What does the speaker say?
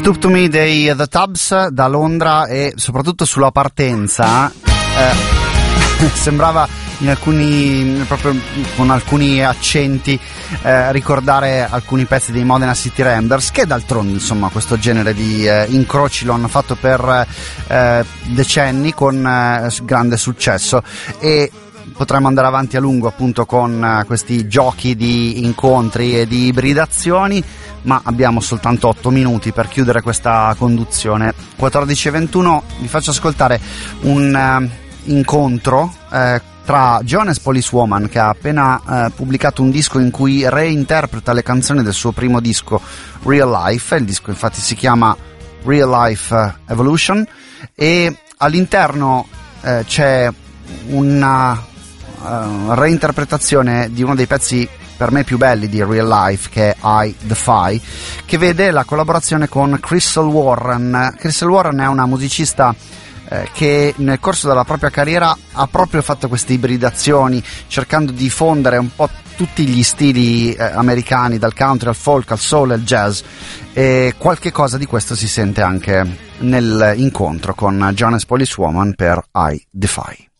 Stoop to Me dei The Tubbs da Londra, e soprattutto sulla partenza sembrava in alcuni, proprio con alcuni accenti, ricordare alcuni pezzi dei Modena City Ramblers, che d'altronde insomma questo genere di incroci lo hanno fatto per decenni con grande successo, e potremmo andare avanti a lungo appunto con questi giochi di incontri e di ibridazioni, ma abbiamo soltanto 8 minuti per chiudere questa conduzione. 14:21, vi faccio ascoltare un incontro tra Jonas Policewoman, che ha appena pubblicato un disco in cui reinterpreta le canzoni del suo primo disco Real Life. Il disco infatti si chiama Real Life Evolution, e all'interno c'è una reinterpretazione di uno dei pezzi per me più belli di Real Life, che è I Defy, che vede la collaborazione con Crystal Warren. Crystal Warren è una musicista che nel corso della propria carriera ha proprio fatto queste ibridazioni, cercando di fondere un po' tutti gli stili americani, dal country al folk al soul al jazz, e qualche cosa di questo si sente anche nell'incontro con Jonas Policewoman per I Defy.